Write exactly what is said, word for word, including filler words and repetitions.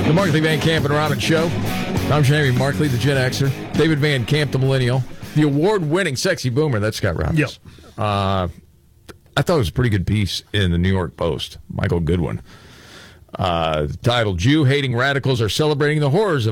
The Markley Van Camp and Robbins Show. I'm Jamie Markley, the Gen Xer. David Van Camp, the Millennial. The award-winning Sexy Boomer, that's Scott Robbins. Yep. Uh, I thought it was a pretty good piece in the New York Post. Michael Goodwin. Uh, titled, Jew-hating radicals are celebrating the horrors of